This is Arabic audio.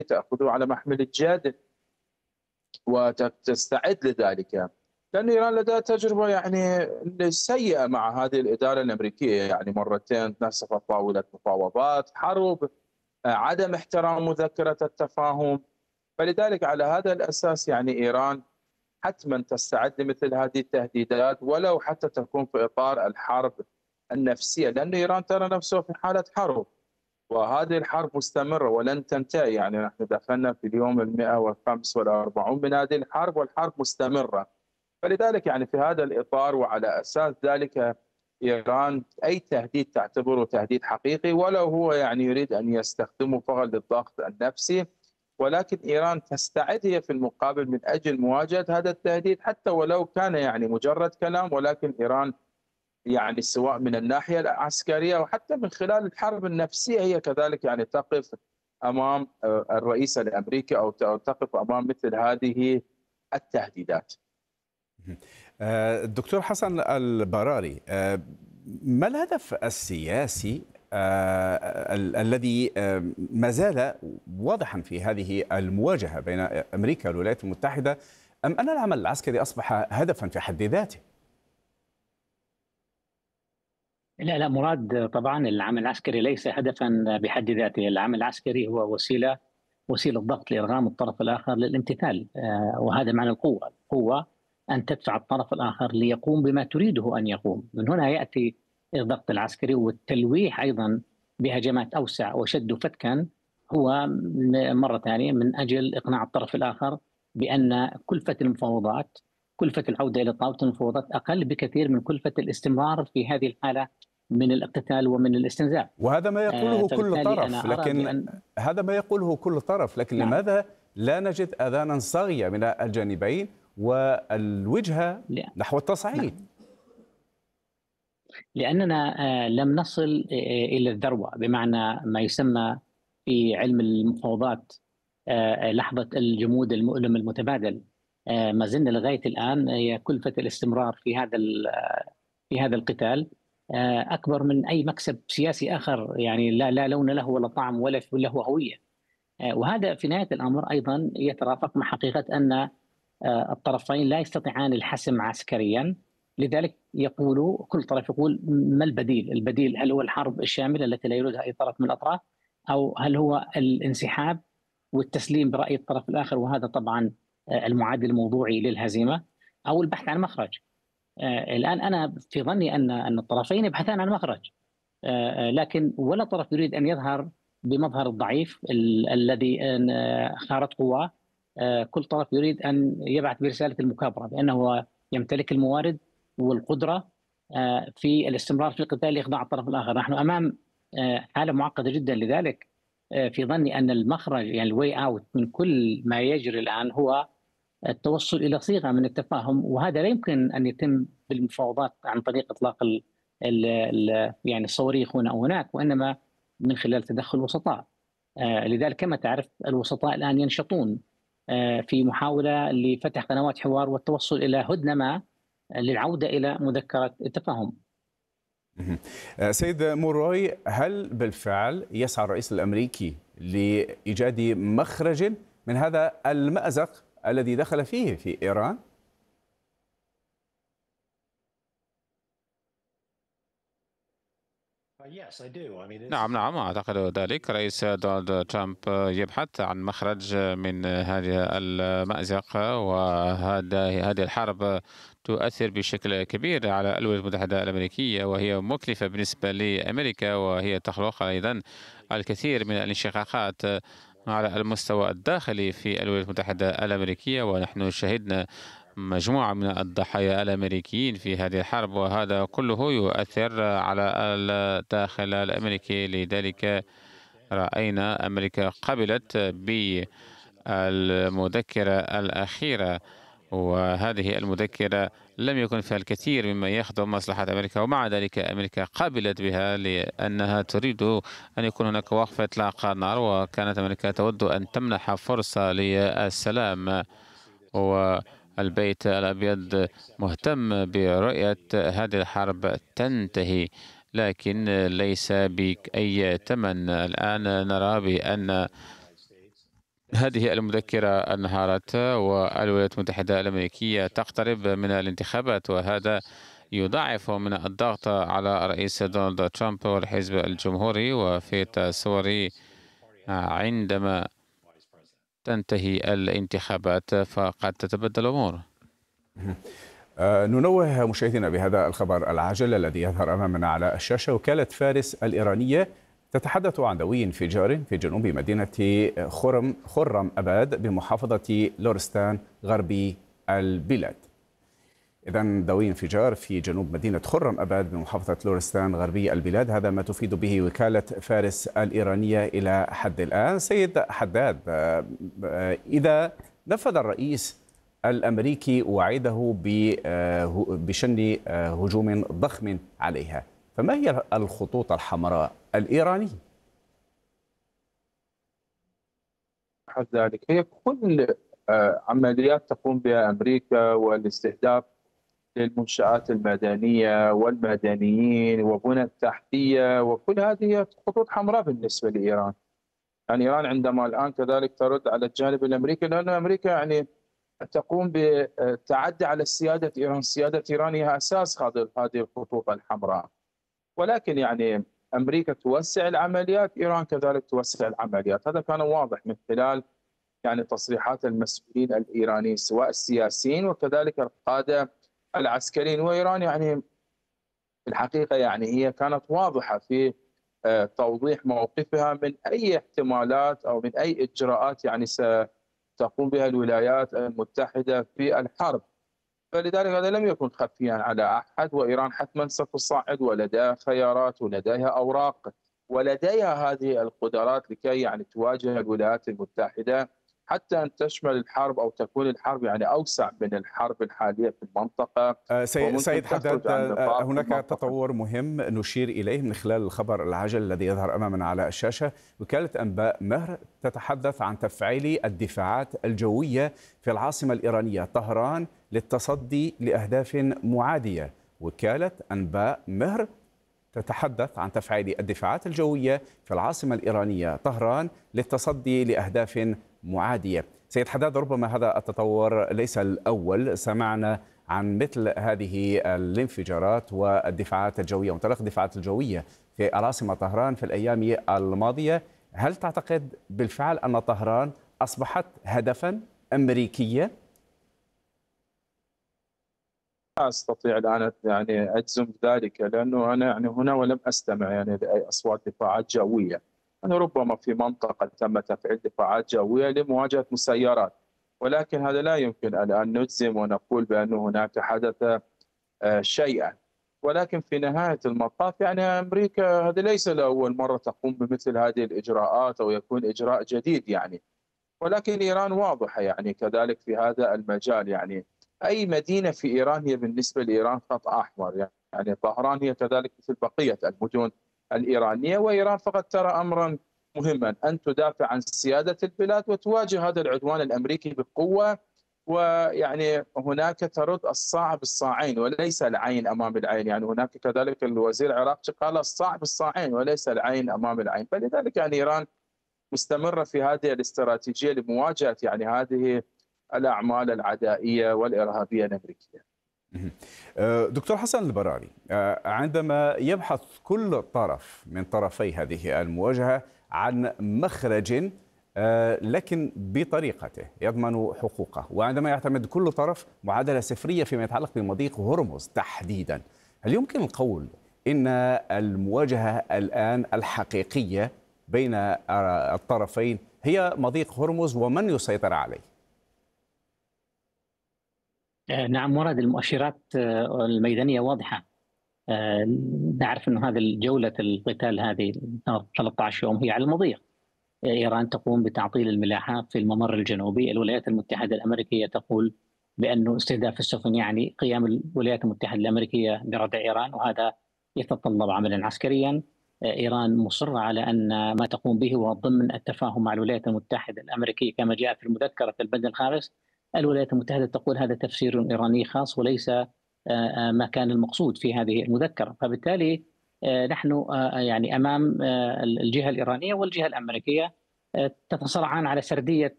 تأخذه على محمل الجد وتستعد لذلك. لأن إيران لديها تجربة يعني سيئة مع هذه الإدارة الأمريكية، يعني مرتين نسفت طاولة مفاوضات، حرب، عدم احترام مذكرة التفاهم. فلذلك على هذا الأساس يعني إيران حتما تستعد لمثل هذه التهديدات، ولو حتى تكون في إطار الحرب النفسية، لأن إيران ترى نفسها في حالة حرب، وهذه الحرب مستمرة ولن تنتهي. يعني نحن دخلنا في اليوم 145 من هذه الحرب، والحرب مستمرة. فلذلك يعني في هذا الإطار وعلى أساس ذلك إيران أي تهديد تعتبره تهديد حقيقي، ولو هو يعني يريد أن يستخدمه فقط للضغط النفسي. ولكن إيران تستعد هي في المقابل من أجل مواجهة هذا التهديد، حتى ولو كان يعني مجرد كلام. ولكن إيران يعني سواء من الناحية العسكرية وحتى من خلال الحرب النفسية هي كذلك يعني تقف أمام الرئيس الأمريكي أو تقف أمام مثل هذه التهديدات. الدكتور حسن البراري، ما الهدف السياسي الذي ما زال واضحا في هذه المواجهة بين أمريكا والولايات المتحدة، أم أن العمل العسكري أصبح هدفا في حد ذاته؟ لا مراد، طبعا العمل العسكري ليس هدفا بحد ذاته. العمل العسكري هو وسيلة ضغط لإرغام الطرف الآخر للامتثال، وهذا معنى القوة أن تدفع الطرف الآخر ليقوم بما تريده أن يقوم. من هنا يأتي الضغط العسكري والتلويح أيضا بهجمات أوسع وشد فتكا، هو مرة ثانية من أجل إقناع الطرف الآخر بأن كلفة العودة إلى طاولة المفاوضات أقل بكثير من كلفة الاستمرار في هذه الحالة من الاقتتال ومن الاستنزاف. وهذا ما يقوله كل طرف، لكن هذا ما يقوله كل طرف، لكن نعم. لماذا لا نجد أذانا صاغية من الجانبين والوجهة نحو التصعيد؟ نعم. لأننا لم نصل إلى الذروة، بمعنى ما يسمى في علم المفاوضات لحظة الجمود المؤلم المتبادل. ما زلنا لغاية الآن هي كلفة الاستمرار في هذا القتال أكبر من أي مكسب سياسي آخر، يعني لا لون له ولا طعم ولا له هوية. وهذا في نهاية الأمر أيضا يترافق مع حقيقة أن الطرفين لا يستطيعان الحسم عسكريا. لذلك كل طرف يقول ما البديل؟ هل هو الحرب الشاملة التي لا يريدها أي طرف من الأطراف، أو هل هو الانسحاب والتسليم برأي الطرف الآخر، وهذا طبعا المعادل الموضوعي للهزيمة، أو البحث عن مخرج. الآن أنا في ظني أن الطرفين يبحثان عن مخرج، لكن ولا طرف يريد أن يظهر بمظهر الضعيف الذي خارت قواه. كل طرف يريد أن يبعث برسالة المكابرة بأنه يمتلك الموارد والقدرة في الاستمرار في القتال لإخضاع الطرف الآخر. نحن أمام حالة معقدة جدا. لذلك في ظني أن المخرج، يعني الواي أوت من كل ما يجري الآن، هو التوصل إلى صيغة من التفاهم، وهذا لا يمكن أن يتم بالمفاوضات عن طريق إطلاق يعني الصواريخ هنا أو هناك، وإنما من خلال تدخل وسطاء. لذلك كما تعرف الوسطاء الآن ينشطون في محاولة لفتح قنوات حوار والتوصل إلى هدنة ما للعودة إلى مذكرة التفاهم. سيد موروي، هل بالفعل يسعى الرئيس الأمريكي لإيجاد مخرج من هذا المأزق الذي دخل فيه في إيران؟ نعم أعتقد ذلك. رئيس دونالد ترامب يبحث عن مخرج من هذا المأزق، وهذه الحرب تؤثر بشكل كبير على الولايات المتحدة الأمريكية، وهي مكلفة بالنسبة لأمريكا، وهي تخلق أيضا الكثير من الانشقاقات على المستوى الداخلي في الولايات المتحدة الأمريكية. ونحن شهدنا مجموعة من الضحايا الأمريكيين في هذه الحرب، وهذا كله يؤثر على الداخل الأمريكي. لذلك رأينا أمريكا قبلت بالمذكرة الأخيرة، وهذه المذكرة لم يكن فيها الكثير مما يخدم مصلحة أمريكا، ومع ذلك أمريكا قبلت بها لأنها تريد أن يكون هناك وقف إطلاق نار، وكانت أمريكا تود أن تمنح فرصة للسلام. والبيت الأبيض مهتم برؤية هذه الحرب تنتهي، لكن ليس بأي ثمن. الآن نرى بأن هذه المذكرة انهارت والولايات المتحدة الأمريكية تقترب من الانتخابات، وهذا يضاعف من الضغط على الرئيس دونالد ترامب والحزب الجمهوري. وفي تصوري عندما تنتهي الانتخابات فقد تتبدل الأمور. ننوه مشاهدينا بهذا الخبر العاجل الذي يظهر أمامنا على الشاشة. وكالة فارس الإيرانية تتحدث عن دوي انفجار في جنوب مدينة خرم أباد بمحافظة لورستان غربي البلاد. إذن دوي انفجار في جنوب مدينة خرم أباد بمحافظة لورستان غربي البلاد، هذا ما تفيد به وكالة فارس الإيرانية إلى حد الآن. سيد حداد، إذا نفذ الرئيس الأمريكي وعده بشن هجوم ضخم عليها، فما هي الخطوط الحمراء الإيرانية؟ ذلك هي كل عمليات تقوم بها أمريكا والاستهداف للمنشآت المدنية والمدنيين وبنى التحتية، وكل هذه خطوط حمراء بالنسبة لإيران. يعني إيران عندما الآن كذلك ترد على الجانب الأمريكي، لأن أمريكا يعني تقوم بالتعدي على سيادة إيران. سيادة إيران هي أساس هذه الخطوط الحمراء، ولكن يعني أمريكا توسع العمليات، إيران كذلك توسع العمليات. هذا كان واضح من خلال يعني تصريحات المسؤولين الإيرانيين سواء السياسيين وكذلك القادة العسكريين. وإيران يعني في الحقيقة يعني هي كانت واضحة في توضيح موقفها من أي احتمالات أو من أي إجراءات يعني ستقوم بها الولايات المتحدة في الحرب. فلذلك هذا لم يكن خفيا على أحد، وإيران حتما ستصعد ولديها خيارات ولديها أوراق ولديها هذه القدرات لكي يعني تواجه الولايات المتحدة حتى أن تشمل الحرب أو تكون الحرب يعني أوسع من الحرب الحالية في المنطقة. سيد حداد، هناك تطور مهم نشير إليه من خلال الخبر العاجل الذي يظهر أمامنا على الشاشة. وكالة أنباء مهر تتحدث عن تفعيل الدفاعات الجوية في العاصمة الإيرانية طهران للتصدي لأهداف معادية. وكالة أنباء مهر تتحدث عن تفعيل الدفاعات الجوية في العاصمة الإيرانية طهران للتصدي لأهداف معادية. سيد حداد، ربما هذا التطور ليس الأول، سمعنا عن مثل هذه الانفجارات والدفاعات الجوية وانطلاق الدفاعات الجوية في العاصمة طهران في الأيام الماضية. هل تعتقد بالفعل أن طهران أصبحت هدفا أمريكيا؟ لا أستطيع الآن يعني أجزم ذلك، لأنه أنا يعني هنا ولم أستمع يعني لأي أصوات دفاعات جوية. أنا ربما في منطقة تم تفعيل دفاعات جوية لمواجهة مسيرات، ولكن هذا لا يمكن الآن نجزم ونقول بأن هناك حدث شيئا. ولكن في نهاية المطاف يعني أمريكا هذا ليس لأول مرة تقوم بمثل هذه الإجراءات أو يكون إجراء جديد يعني. ولكن إيران واضحة يعني كذلك في هذا المجال. يعني أي مدينة في إيران هي بالنسبة لإيران خط أحمر. يعني طهران هي كذلك مثل بقية المدن الإيرانية، وإيران فقط ترى أمرا مهما أن تدافع عن سيادة البلاد وتواجه هذا العدوان الأمريكي بقوة. ويعني هناك ترد الصاع بالصاعين وليس العين أمام العين. يعني هناك كذلك الوزير العراقي قال الصاع بالصاعين وليس العين أمام العين. فلذلك يعني إيران مستمرة في هذه الاستراتيجية لمواجهة يعني هذه الأعمال العدائية والإرهابية الأمريكية. دكتور حسن البراري، عندما يبحث كل طرف من طرفي هذه المواجهة عن مخرج لكن بطريقته يضمن حقوقه، وعندما يعتمد كل طرف معادلة صفرية فيما يتعلق بمضيق هرمز تحديدا، هل يمكن القول إن المواجهة الآن الحقيقية بين الطرفين هي مضيق هرمز ومن يسيطر عليه؟ نعم مراد، المؤشرات الميدانية واضحة. نعرف أن هذه الجولة القتال هذه 13 يوم هي على المضيق. إيران تقوم بتعطيل الملاحة في الممر الجنوبي. الولايات المتحدة الأمريكية تقول بأنه استهداف السفن يعني قيام الولايات المتحدة الأمريكية بردع إيران، وهذا يتطلب عملا عسكريا. إيران مصرة على أن ما تقوم به هو ضمن التفاهم مع الولايات المتحدة الأمريكية كما جاء في المذكرة في البند الخامس. الولايات المتحدة تقول هذا تفسير إيراني خاص وليس ما كان المقصود في هذه المذكرة. فبالتالي نحن يعني أمام الجهة الإيرانية والجهة الأمريكية تتصارعان على سردية